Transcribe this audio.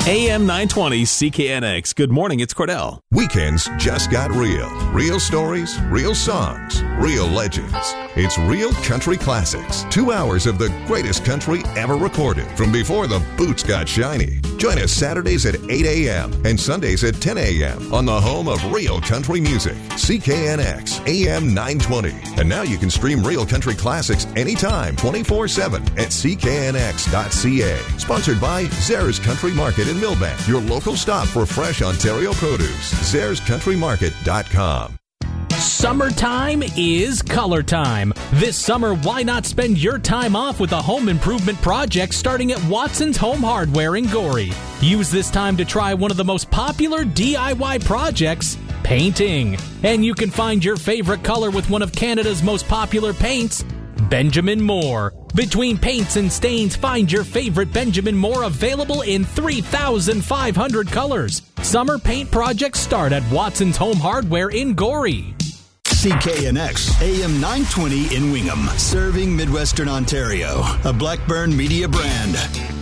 AM 920 CKNX. Good morning, it's Cordell. Weekends just got real. Real stories, real songs, real legends. It's Real Country Classics. 2 hours of the greatest country ever recorded from before the boots got shiny. Join us Saturdays at 8 a.m. and Sundays at 10 a.m. on the home of real country music, CKNX AM 920. And now you can stream Real Country Classics anytime, 24/7 at cknx.ca. Sponsored by Zares Country Market in Millbank, your local stop for fresh Ontario produce. ZaresCountryMarket.com. Summertime is color time. This summer, why not spend your time off with a home improvement project starting at Watson's Home Hardware in Gorey? Use this time to try one of the most popular DIY projects, painting. And you can find your favorite color with one of Canada's most popular paints, Benjamin Moore. Between paints and stains, find your favorite Benjamin Moore available in 3,500 colors. Summer paint projects start at Watson's Home Hardware in Gorey. CKNX AM 920 in Wingham, serving Midwestern Ontario, a Blackburn Media brand.